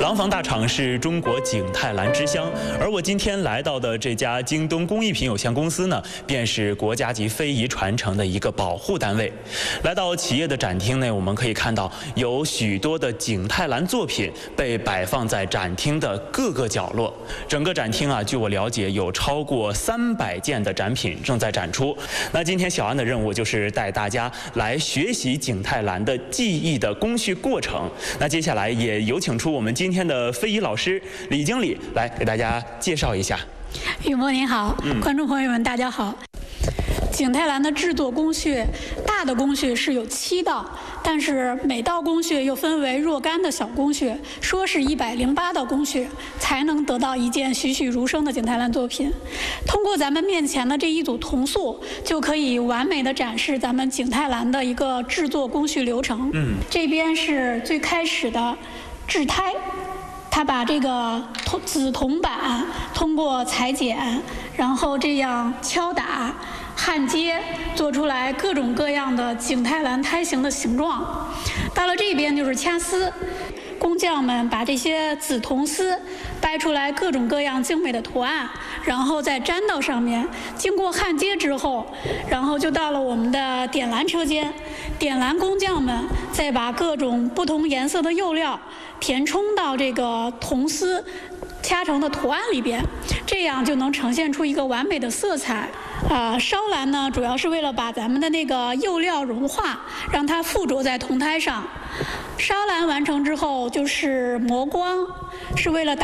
廊坊大厂是中国景泰蓝之乡，而我今天来到的这家京东工艺品有限公司呢，便是国家级非遗传承的一个保护单位。来到企业的展厅内，我们可以看到有许多的景泰蓝作品被摆放在展厅的各个角落。整个展厅啊，据我了解，有超过300件的展品正在展出。那今天小安的任务就是带大家来学习景泰蓝的技艺的工序过程。那接下来也有请出我们今天的非遗老师李经理来给大家介绍一下。 雨墨您好，观众朋友们大家好。景泰蓝的制作工序，大的工序是有7道，但是每道工序又分为若干的小工序，说是108道工序，才能得到一件栩栩如生的景泰蓝作品。通过咱们面前的这一组铜塑，就可以完美的展示咱们景泰蓝的一个制作工序流程。这边是最开始的制胎。他把这个紫铜板通过裁剪，然后这样敲打、焊接，做出来各种各样的景泰蓝胎形的形状。到了这边就是掐丝，工匠们把这些紫铜丝掰出来各种各样精美的图案，然后再粘到上面。经过焊接之后，然后就到了我们的点蓝车间，点蓝工匠们再把各种不同颜色的釉料填充到这个铜丝掐成的图案里边，这样就能呈现出一个完美的色彩。烧蓝呢，主要是为了把咱们的那个釉料融化，让它附着在铜胎上。烧蓝完成之后就是磨光，是为了